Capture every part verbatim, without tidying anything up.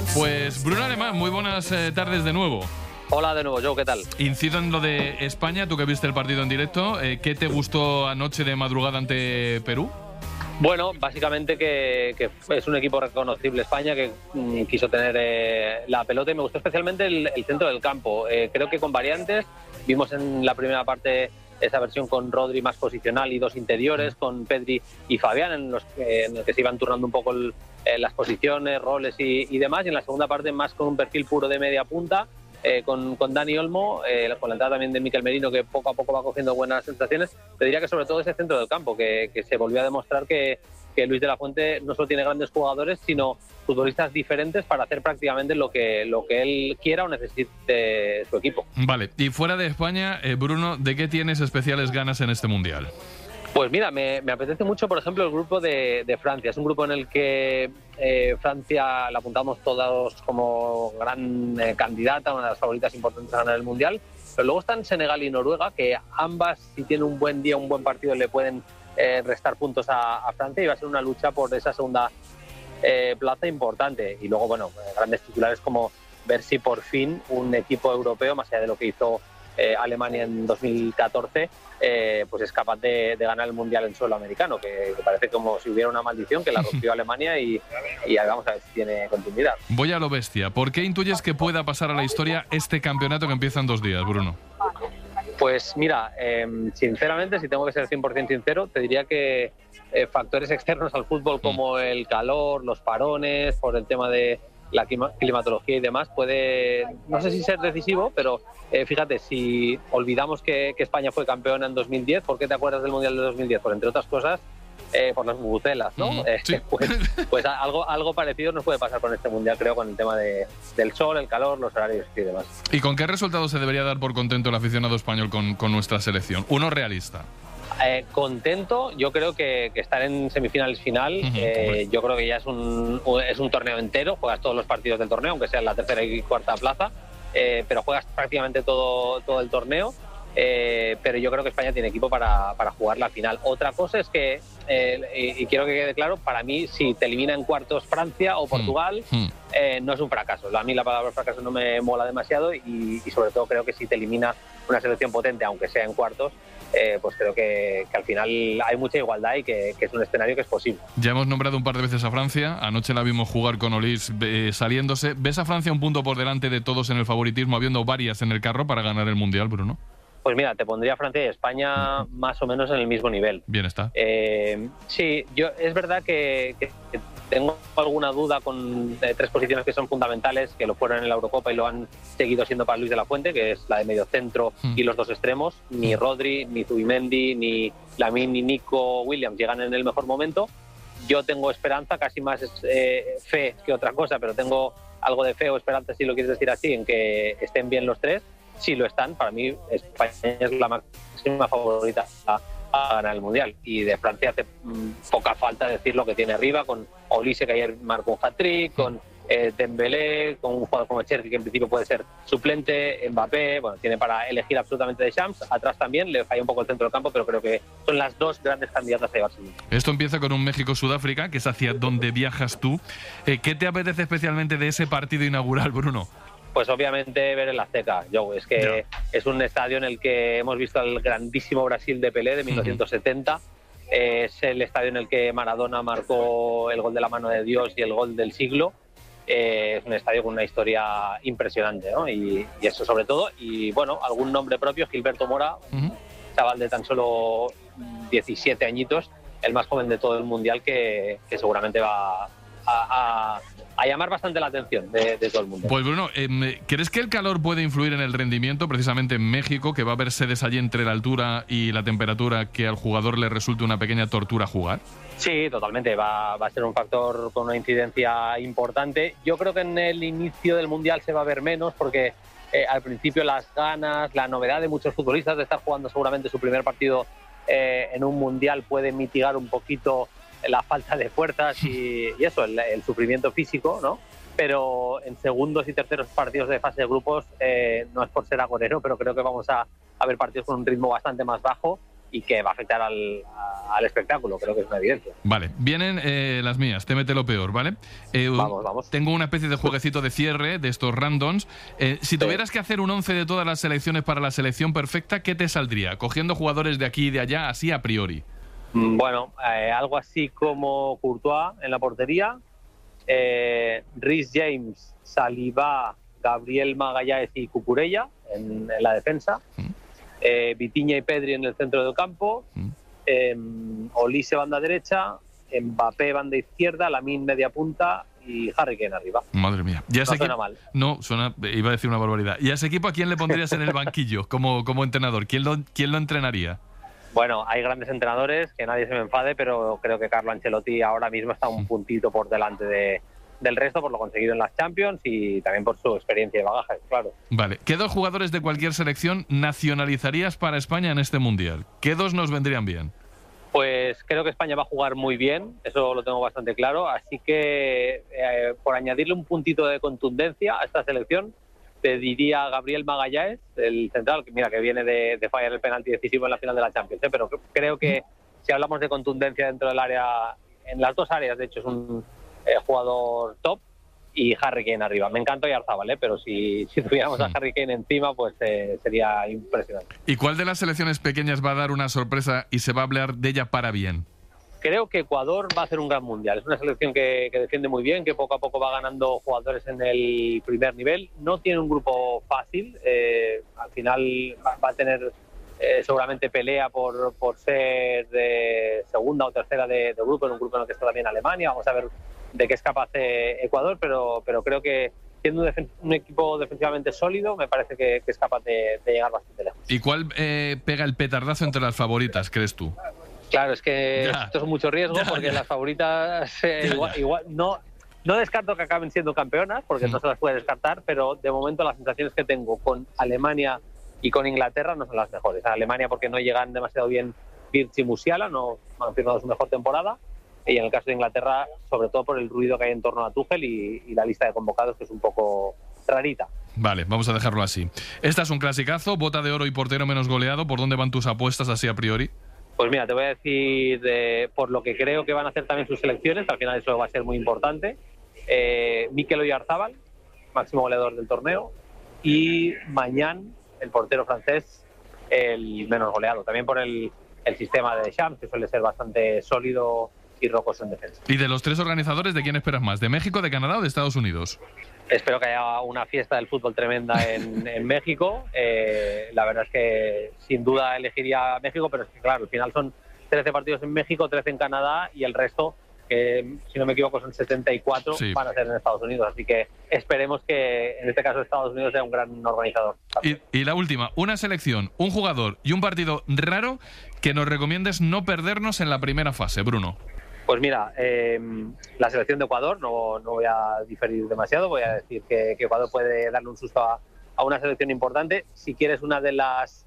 Pues Bruno Alemán, muy buenas eh, tardes de nuevo. Hola de nuevo, Joe, ¿qué tal? Incido en lo de España, tú que viste el partido en directo, eh, ¿qué te gustó anoche de madrugada ante Perú? Bueno, básicamente que, que es un equipo reconocible España, que mm, quiso tener eh, la pelota y me gustó especialmente el, el centro del campo. Eh, creo que con variantes, vimos en la primera parte esa versión con Rodri más posicional y dos interiores, con Pedri y Fabián, en los que, en el que se iban turnando un poco el, eh, las posiciones, roles y, y demás, y en la segunda parte más con un perfil puro de media punta, Eh, con, con Dani Olmo, eh, con la entrada también de Mikel Merino, que poco a poco va cogiendo buenas sensaciones. Te diría que sobre todo ese centro del campo, que, que se volvió a demostrar que, que Luis de la Fuente no solo tiene grandes jugadores, sino futbolistas diferentes para hacer prácticamente lo que, lo que él quiera o necesite su equipo. Vale, y fuera de España, eh, Bruno, ¿de qué tienes especiales ganas en este Mundial? Pues mira, me, me apetece mucho, por ejemplo, el grupo de, de Francia. Es un grupo en el que eh, Francia la apuntamos todos como gran eh, candidata, una de las favoritas importantes a ganar el Mundial. Pero luego están Senegal y Noruega, que ambas, si tienen un buen día, un buen partido, le pueden eh, restar puntos a, a Francia, y va a ser una lucha por esa segunda eh, plaza importante. Y luego, bueno, grandes titulares como ver si por fin un equipo europeo, más allá de lo que hizo eh, Alemania en dos mil catorce, Eh, pues es capaz de, de ganar el Mundial en suelo americano, que, que parece como si hubiera una maldición que la rompió Alemania y, y vamos a ver si tiene continuidad. Voy a lo bestia. ¿Por qué intuyes que pueda pasar a la historia este campeonato que empieza en dos días, Bruno? Pues mira, eh, sinceramente, si tengo que ser cien por ciento sincero, te diría que eh, factores externos al fútbol como el calor, los parones, por el tema de la climatología y demás, puede, no sé si ser decisivo, pero eh, fíjate, si olvidamos que, que España fue campeona en dos mil diez, ¿por qué te acuerdas del Mundial de dos mil diez? Pues entre otras cosas, eh, por las bubucelas, ¿no? Mm, eh, sí. Pues, pues algo, algo parecido nos puede pasar con este Mundial, creo, con el tema de, del sol, el calor, los horarios y demás. ¿Y con qué resultado se debería dar por contento el aficionado español con, con nuestra selección? Uno realista. Eh, contento, yo creo que, que estar en semifinales final, Uh-huh, eh, yo creo que ya es un, es un torneo entero, juegas todos los partidos del torneo, aunque sea en la tercera y cuarta plaza, eh, pero juegas prácticamente todo, todo el torneo, eh, pero yo creo que España tiene equipo para, para jugar la final. Otra cosa es que, eh, y, y quiero que quede claro, para mí si te elimina en cuartos Francia o Portugal, uh-huh. eh, no es un fracaso. A mí la palabra fracaso no me mola demasiado y, y sobre todo creo que si te elimina una selección potente, aunque sea en cuartos, Eh, pues creo que, que al final hay mucha igualdad y que, que es un escenario que es posible. Ya hemos nombrado un par de veces a Francia. Anoche la vimos jugar con Olís eh, saliéndose. ¿Ves a Francia un punto por delante de todos en el favoritismo, habiendo varias en el carro para ganar el Mundial, Bruno? Pues mira, te pondría Francia y España más o menos en el mismo nivel. Bien está. Eh, sí, yo es verdad que, que tengo alguna duda con eh, tres posiciones que son fundamentales, que lo fueron en la Eurocopa y lo han seguido siendo para Luis de la Fuente, que es la de medio centro Mm. y los dos extremos. Ni Rodri, ni Zubimendi, ni Lamine, ni Nico Williams llegan en el mejor momento. Yo tengo esperanza, casi más eh, fe que otra cosa, pero tengo algo de fe o esperanza, si lo quieres decir así, en que estén bien los tres. Si lo están, para mí España es la máxima favorita a, a ganar el Mundial. Y de Francia hace mmm, poca falta decir lo que tiene arriba, con Olise, que ayer marcó un hat-trick, con eh, Dembélé, con un jugador como Cherki, que en principio puede ser suplente, Mbappé, bueno, tiene para elegir absolutamente de Champs. Atrás también le falla un poco el centro del campo, pero creo que son las dos grandes candidatas a llevarse el Mundial. Esto empieza con un México-Sudáfrica, que es hacia donde viajas tú. Eh, ¿Qué te apetece especialmente de ese partido inaugural, Bruno? Pues obviamente ver el Azteca, Joe. Es que Yeah. es un estadio en el que hemos visto al grandísimo Brasil de Pelé de mil novecientos setenta. Uh-huh. Es el estadio en el que Maradona marcó el gol de la mano de Dios y el gol del siglo. Eh, es un estadio con una historia impresionante, ¿no? Y, y eso sobre todo. Y bueno, algún nombre propio, Gilberto Mora, uh-huh. chaval de tan solo diecisiete añitos, el más joven de todo el Mundial, que, que seguramente va a, a a llamar bastante la atención de, de todo el mundo. Pues Bruno, eh, ¿crees que el calor puede influir en el rendimiento precisamente en México, que va a haber sedes allí entre la altura y la temperatura que al jugador le resulte una pequeña tortura jugar? Sí, totalmente, va, va a ser un factor con una incidencia importante. Yo creo que en el inicio del Mundial se va a ver menos porque eh, al principio las ganas, la novedad de muchos futbolistas de estar jugando seguramente su primer partido eh, en un Mundial puede mitigar un poquito la falta de fuerzas y, y eso, el, el sufrimiento físico, ¿no? Pero en segundos y terceros partidos de fase de grupos, eh, no es por ser agorero, pero creo que vamos a, a ver partidos con un ritmo bastante más bajo y que va a afectar al, al espectáculo, creo que es una evidencia. Vale, vienen eh, las mías, témete lo peor, ¿vale? Eh, vamos, vamos. Tengo una especie de jueguecito de cierre de estos randoms. Eh, si tuvieras sí. que hacer un once de todas las selecciones para la selección perfecta, ¿qué te saldría? Cogiendo jugadores de aquí y de allá, así a priori. Bueno, eh, algo así como Courtois en la portería, eh, Reece James, Saliba, Gabriel Magalhães y Cucurella en, en la defensa. ¿Mm? Eh, Vitinha y Pedri en el centro del campo, mm. eh, Olise banda derecha, Mbappé banda izquierda, Lamine media punta y Harry Kane arriba. Madre mía. ¿Ya no suena equipo... mal. No, suena, iba a decir una barbaridad. ¿Y a ese equipo a quién le pondrías en el banquillo como, como entrenador? ¿Quién lo, quién lo entrenaría? Bueno, hay grandes entrenadores, que nadie se me enfade, pero creo que Carlo Ancelotti ahora mismo está un puntito por delante de... del resto por lo conseguido en las Champions y también por su experiencia y bagaje, claro. Vale, ¿qué dos jugadores de cualquier selección nacionalizarías para España en este Mundial? ¿Qué dos nos vendrían bien? Pues creo que España va a jugar muy bien, eso lo tengo bastante claro, así que eh, por añadirle un puntito de contundencia a esta selección, te diría Gabriel Magalhães, el central, que mira que viene de, de fallar el penalti decisivo en la final de la Champions, ¿eh? Pero creo que si hablamos de contundencia dentro del área, en las dos áreas de hecho es un Eh, jugador top, y Harry Kane arriba. Me encanta Oyarzabal, ¿eh? Pero si, si tuviéramos a Harry Kane encima, pues eh, sería impresionante. ¿Y cuál de las selecciones pequeñas va a dar una sorpresa y se va a hablar de ella para bien? Creo que Ecuador va a hacer un gran mundial. Es una selección que, que defiende muy bien, que poco a poco va ganando jugadores en el primer nivel. No tiene un grupo fácil. Eh, al final va, va a tener eh, seguramente pelea por, por ser de segunda o tercera de, de grupo, en un grupo en el que está también Alemania. Vamos a ver de qué es capaz eh, Ecuador, pero, pero creo que siendo un, defen- un equipo defensivamente sólido, me parece que, que es capaz de, de llegar bastante lejos. ¿Y cuál eh, pega el petardazo entre las favoritas, crees tú? Claro, es que Ya. esto es mucho riesgo, Ya, porque ya. las favoritas eh, Ya, igual, ya. igual no, no descarto que acaben siendo campeonas, porque Mm. no se las puede descartar, pero de momento las sensaciones que tengo con Alemania y con Inglaterra no son las mejores. A Alemania porque no llegan demasiado bien Virch y Musiala, no han firmado su mejor temporada, y en el caso de Inglaterra, sobre todo por el ruido que hay en torno a Tuchel y, y la lista de convocados, que es un poco rarita. Vale, vamos a dejarlo así. Esta es un clasicazo, bota de oro y portero menos goleado. ¿Por dónde van tus apuestas así a priori? Pues mira, te voy a decir de, por lo que creo que van a hacer también sus selecciones, que al final eso va a ser muy importante. Eh, Mikel Oyarzabal, máximo goleador del torneo, y Mañán, el portero francés, el menos goleado. También por el, el sistema de Deschamps, que suele ser bastante sólido y rocoso en defensa. ¿Y de los tres organizadores, de quién esperas más? ¿De México, de Canadá o de Estados Unidos? Espero que haya una fiesta del fútbol tremenda en, en México. Eh, la verdad es que sin duda elegiría a México, pero es que claro, al final son trece partidos en México, trece en Canadá y el resto, que si no me equivoco son setenta y cuatro, Sí. van a ser en Estados Unidos. Así que esperemos que en este caso Estados Unidos sea un gran organizador. Y, y la última, una selección, un jugador y un partido raro que nos recomiendes no perdernos en la primera fase, Bruno. Pues mira, eh, la selección de Ecuador, no, no voy a diferir demasiado, voy a decir que, que Ecuador puede darle un susto a, a una selección importante. Si quieres una de las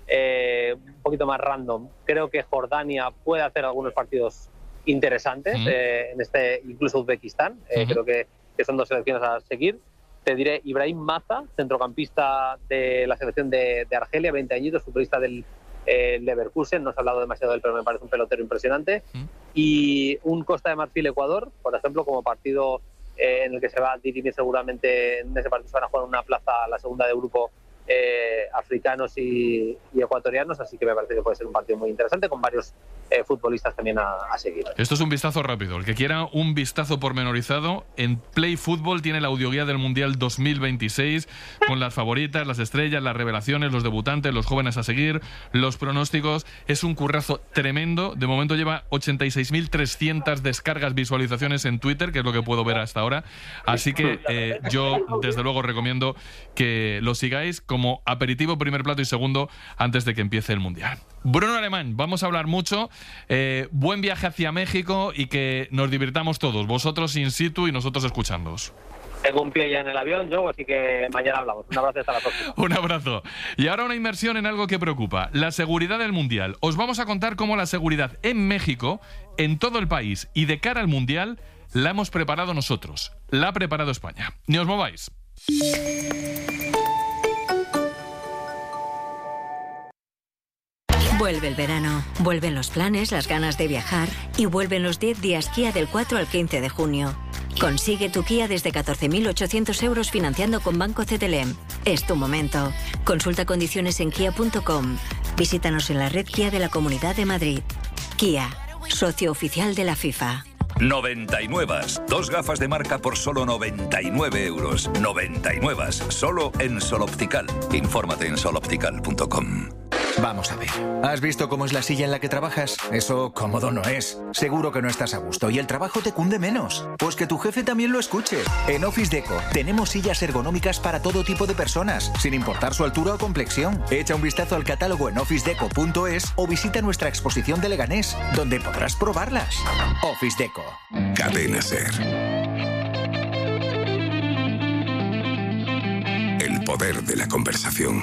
eh, un poquito más random, creo que Jordania puede hacer algunos partidos interesantes, Uh-huh. eh, en este incluso Uzbekistán, eh, Uh-huh. creo que, que son dos selecciones a seguir. Te diré Ibrahim Maza, centrocampista de la selección de, de Argelia, veinte añitos, futbolista del eh, Leverkusen, no se ha hablado demasiado de él, pero me parece un pelotero impresionante. Uh-huh. Y un Costa de Marfil-Ecuador, por ejemplo, como partido eh, en el que se va a dirimir seguramente, en ese partido se van a jugar una plaza, la segunda de grupo, eh, africanos y, y ecuatorianos, así que me parece que puede ser un partido muy interesante con varios eh, futbolistas también a, a seguir. Esto es un vistazo rápido. El que quiera un vistazo pormenorizado, en Play Fútbol tiene la audioguía del Mundial dos mil veintiséis con las favoritas, las estrellas, las revelaciones, los debutantes, los jóvenes a seguir, los pronósticos. Es un currazo tremendo. De momento lleva ochenta y seis mil trescientas descargas, visualizaciones en Twitter, que es lo que puedo ver hasta ahora. Así que eh, yo, desde luego, recomiendo que lo sigáis como aperitivo, primer plato y segundo antes de que empiece el Mundial. Bruno Alemán, vamos a hablar mucho. Eh, buen viaje hacia México y que nos divirtamos todos, vosotros in situ y nosotros escuchándoos. Tengo un pie ya en el avión, yo, así que mañana hablamos. Un abrazo, hasta la próxima. Un abrazo. Y ahora una inmersión en algo que preocupa, la seguridad del Mundial. Os vamos a contar cómo la seguridad en México, en todo el país y de cara al Mundial, la hemos preparado nosotros. La ha preparado España. Ni os mováis. Vuelve el verano, vuelven los planes, las ganas de viajar y vuelven los diez días Kia del cuatro al quince de junio. Consigue tu Kia desde catorce mil ochocientos euros financiando con Banco C T L M. Es tu momento. Consulta condiciones en kia punto com. Visítanos en la red Kia de la Comunidad de Madrid. Kia, socio oficial de la FIFA. noventa y nueve. Dos gafas de marca por solo noventa y nueve euros. noventa y nueve. Solo en Sol Optical. Infórmate en sol optical punto com. Vamos a ver. ¿Has visto cómo es la silla en la que trabajas? Eso cómodo no es. Seguro que no estás a gusto y el trabajo te cunde menos. Pues que tu jefe también lo escuche. En Office Deco tenemos sillas ergonómicas para todo tipo de personas, sin importar su altura o complexión. Echa un vistazo al catálogo en office deco punto es o visita nuestra exposición de Leganés, donde podrás probarlas. Office Deco. Cadena Ser. El poder de la conversación.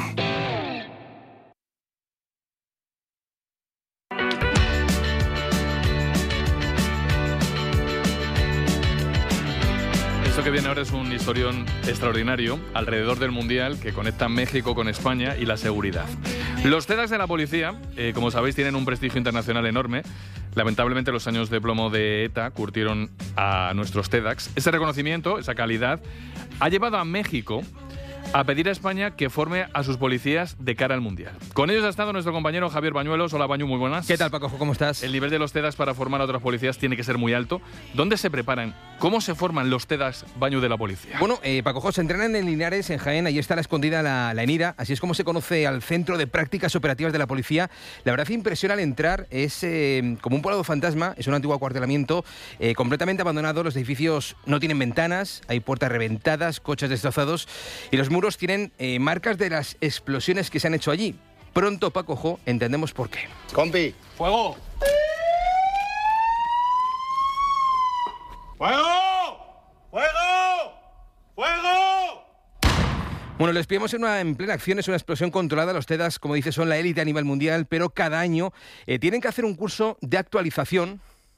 Esto que viene ahora es un historión extraordinario alrededor del Mundial que conecta México con España y la seguridad. Los TEDx de la policía, eh, como sabéis, tienen un prestigio internacional enorme. Lamentablemente los años de plomo de ETA curtieron a nuestros TEDx. Ese reconocimiento, esa calidad, ha llevado a México a pedir a España que forme a sus policías de cara al Mundial. Con ellos ha estado nuestro compañero Javier Bañuelos. Hola, Bañu, muy buenas. ¿Qué tal, Paco? ¿Cómo estás? El nivel de los TEDx para formar a otras policías tiene que ser muy alto. ¿Dónde se preparan? ¿Cómo se forman los TEDx, Bañu, de la policía? Bueno, eh, Paco, se entrenan en Linares, en Jaén. Ahí está la escondida la, la ENIRA. Así es como se conoce al Centro de Prácticas Operativas de la Policía. La verdad que impresiona al entrar. Es eh, como un poblado fantasma. Es un antiguo acuartelamiento eh, completamente abandonado. Los edificios no tienen ventanas. Hay puertas reventadas, coches destrozados. Y los muros tienen eh, marcas de las explosiones que se han hecho allí. Pronto, Paco Jo, entendemos por qué. Compi. ¡Fuego! ¡Fuego! ¡Fuego! ¡Fuego! Bueno, les pillamos en, una, en plena acción, es una explosión controlada. Los TEDx, como dice, son la élite a nivel mundial, pero cada año eh, tienen que hacer un curso de actualización.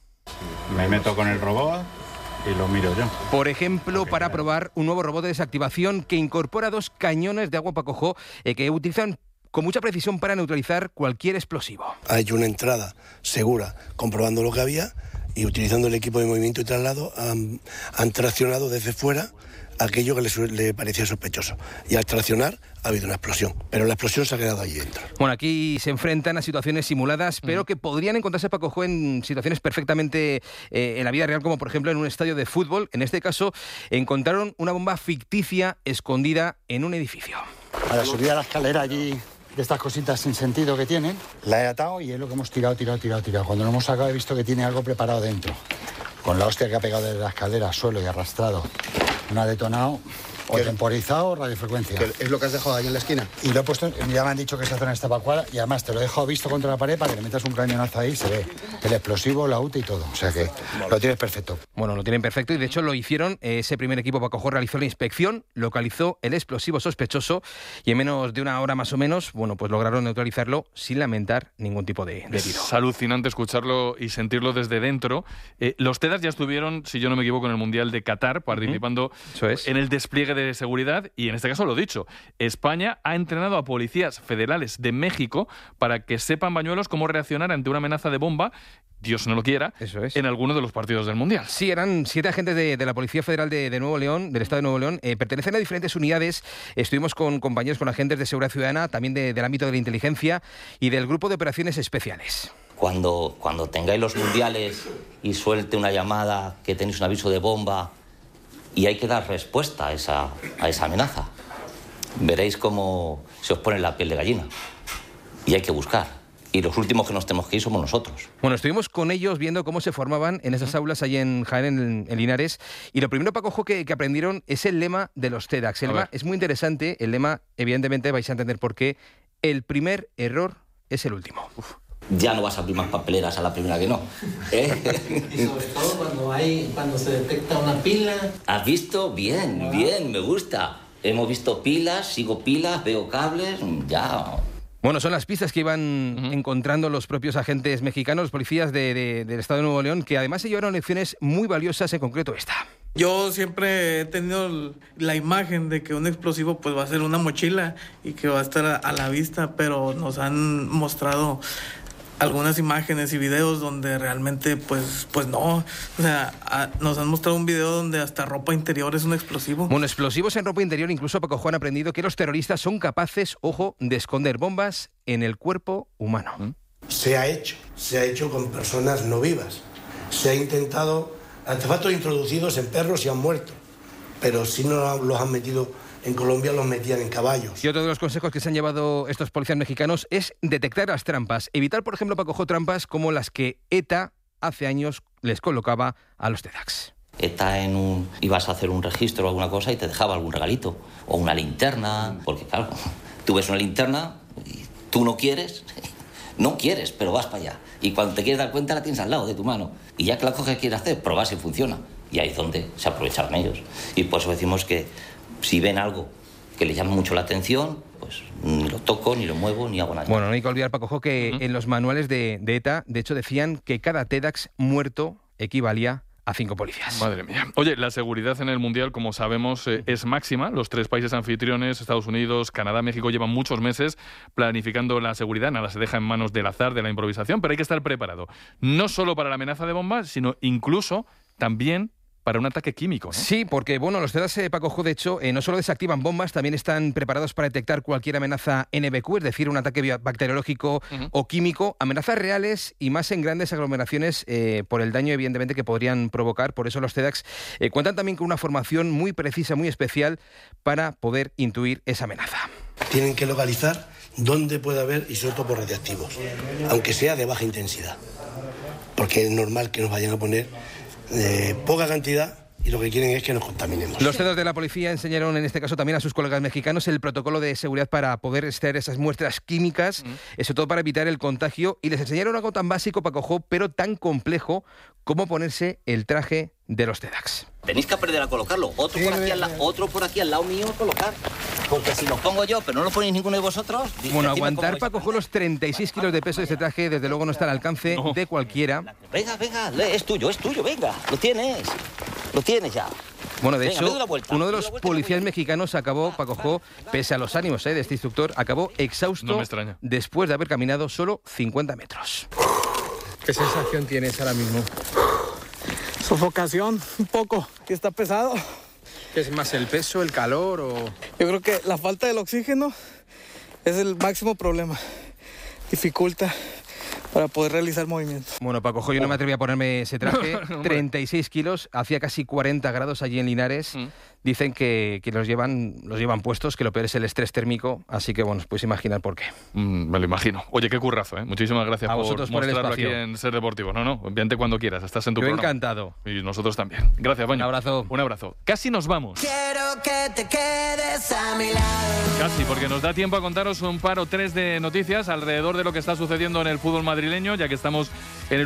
Me meto con el robot y lo miro yo. Por ejemplo, para probar un nuevo robot de desactivación que incorpora dos cañones de agua Paco Jo, eh, que utilizan con mucha precisión para neutralizar cualquier explosivo. Ha hecho una entrada segura, comprobando lo que había, y utilizando el equipo de movimiento y traslado han, han traccionado desde fuera aquello que le, le parecía sospechoso. Y al traccionar ha habido una explosión, pero la explosión se ha quedado allí dentro. Bueno, aquí se enfrentan a situaciones simuladas, pero mm. que podrían encontrarse, Paco Jo, en situaciones perfectamente eh, en la vida real, como por ejemplo en un estadio de fútbol. En este caso, encontraron una bomba ficticia escondida en un edificio. Para subir a la escalera allí, de estas cositas sin sentido que tienen, la he atado y es lo que hemos tirado, tirado, tirado, tirado. Cuando lo hemos sacado he visto que tiene algo preparado dentro. Con la hostia que ha pegado de la escalera al suelo y arrastrado, no ha detonado o temporizado o radiofrecuencia. ¿Es lo que has dejado ahí en la esquina? Y lo he puesto, ya me han dicho que esa zona está evacuada y además te lo he dejado visto contra la pared para que le metas un cañonazo ahí y se ve el explosivo, la U T I y todo. O sea que lo tienes perfecto. Bueno, lo tienen perfecto y de hecho lo hicieron. Ese primer equipo, Paco Jo, realizó la inspección, localizó el explosivo sospechoso y en menos de una hora más o menos, bueno, pues lograron neutralizarlo sin lamentar ningún tipo de, de tiro. Es alucinante escucharlo y sentirlo desde dentro. Eh, los TEDx ya estuvieron, si yo no me equivoco, en el Mundial de Qatar, participando uh-huh. Eso es. en el despliegue de seguridad. Y en este caso lo dicho, España ha entrenado a policías federales de México para que sepan, Bañuelos, cómo reaccionar ante una amenaza de bomba, Dios no lo quiera, Eso es. en alguno de los partidos del Mundial. Sí, eran siete agentes de, de la Policía Federal de, de Nuevo León, del Estado de Nuevo León, eh, pertenecen a diferentes unidades. Estuvimos con compañeros, con agentes de seguridad ciudadana, también de, del ámbito de la inteligencia y del Grupo de Operaciones Especiales. Cuando, cuando tengáis los mundiales y suelte una llamada que tenéis un aviso de bomba y hay que dar respuesta a esa, a esa amenaza, veréis cómo se os pone la piel de gallina. Y hay que buscar. Y los últimos que nos tenemos que ir somos nosotros. Bueno, estuvimos con ellos viendo cómo se formaban en esas aulas allí en Jaén, en, en Linares. Y lo primero, Paco Jo, que, que aprendieron es el lema de los TEDx. El lema es muy interesante. El lema, evidentemente, vais a entender por qué. El primer error es el último. Uf. Ya no vas a abrir más papeleras a la primera que no. ¿Eh? Y sobre todo cuando, hay, cuando se detecta una pila. ¿Has visto? Bien, ¿verdad? Bien, me gusta. Hemos visto pilas, sigo pilas, veo cables, ya... Bueno, son las pistas que iban uh-huh. encontrando los propios agentes mexicanos, los policías de, de, del Estado de Nuevo León, que además se llevaron lecciones muy valiosas, en concreto esta. Yo siempre he tenido la imagen de que un explosivo pues va a ser una mochila y que va a estar a, a la vista, pero nos han mostrado algunas imágenes y videos donde realmente pues pues no, o sea, a, nos han mostrado un video donde hasta ropa interior es un explosivo. Bueno, explosivos en ropa interior, incluso Paco Juan ha aprendido que los terroristas son capaces, ojo, de esconder bombas en el cuerpo humano. Se ha hecho, se ha hecho con personas no vivas. Se ha intentado artefactos introducidos en perros y han muerto, pero si no los han metido en Colombia, los metían en caballos. Y otro de los consejos que se han llevado estos policías mexicanos es detectar las trampas. Evitar, por ejemplo, Paco Jo, trampas como las que ETA hace años les colocaba a los TEDx. ETA en un... ibas a hacer un registro o alguna cosa y te dejaba algún regalito. O una linterna, porque claro, tú ves una linterna y tú no quieres, no quieres, pero vas para allá. Y cuando te quieres dar cuenta la tienes al lado de tu mano. Y ya que la coges, quieres hacer, probar si funciona. Y ahí es donde se aprovecharon ellos. Y por eso decimos que si ven algo que les llama mucho la atención, pues ni lo toco, ni lo muevo, ni hago nada. Bueno, no hay que olvidar, Paco Jo, que uh-huh. en los manuales de, de ETA, de hecho, decían que cada TEDx muerto equivalía a cinco policías. Madre mía. Oye, la seguridad en el Mundial, como sabemos, eh, es máxima. Los tres países anfitriones, Estados Unidos, Canadá, México, llevan muchos meses planificando la seguridad. Nada se deja en manos del azar, de la improvisación, pero hay que estar preparado. No solo para la amenaza de bombas, sino incluso también para un ataque químico, ¿no? Sí, porque bueno, los TEDx, eh, Paco Jo, de hecho, eh, no solo desactivan bombas, también están preparados para detectar cualquier amenaza N B Q, es decir, un ataque bacteriológico uh-huh. o químico, amenazas reales y más en grandes aglomeraciones eh, por el daño, evidentemente, que podrían provocar. Por eso los TEDx eh, cuentan también con una formación muy precisa, muy especial, para poder intuir esa amenaza. Tienen que localizar dónde puede haber isótopos radiactivos, aunque sea de baja intensidad, porque es normal que nos vayan a poner Eh, poca cantidad y lo que quieren es que nos contaminemos. Los C E D de la policía enseñaron en este caso también a sus colegas mexicanos el protocolo de seguridad para poder extraer esas muestras químicas, mm. eso todo para evitar el contagio, y les enseñaron algo tan básico, Paco Jo, pero tan complejo como ponerse el traje de los TEDx. Tenéis que aprender a colocarlo, otro por aquí al la, otro por aquí al lado mío a colocar, porque si lo pongo yo, pero no lo ponéis ninguno de vosotros... Bueno, aguantar, Paco Jo, los treinta y seis kilos de peso de este traje, desde luego no está al alcance no. de cualquiera. Venga, venga, es tuyo, es tuyo, venga, lo tienes, lo tienes ya. Bueno, de venga, hecho, uno de los policías mexicanos acabó, Paco Jo, pese a los ánimos eh, de este instructor, acabó exhausto no me extraña. después de haber caminado solo cincuenta metros. ¿Qué sensación tienes ahora mismo? Sofocación, un poco, que está pesado. ¿Qué es más, el peso, el calor o...? Yo creo que la falta del oxígeno es el máximo problema. Dificulta para poder realizar movimientos. Bueno, Paco Jo, yo no me atreví a ponerme ese traje. treinta y seis kilos, hacía casi cuarenta grados allí en Linares. Mm. Dicen que, que los llevan los llevan puestos, que lo peor es el estrés térmico, así que bueno, os podéis imaginar por qué. Mm, me lo imagino. Oye, qué currazo, ¿eh? Muchísimas gracias a por vosotros por mostrarlo el aquí en Ser Deportivo. No, no, envíate cuando quieras, estás en tu yo programa. Encantado. Y nosotros también. Gracias, Baño. Un abrazo. Un abrazo. Casi nos vamos. Quiero que te quedes a mi lado. Casi, porque nos da tiempo a contaros un par o tres de noticias alrededor de lo que está sucediendo en el fútbol madrileño, ya que estamos en el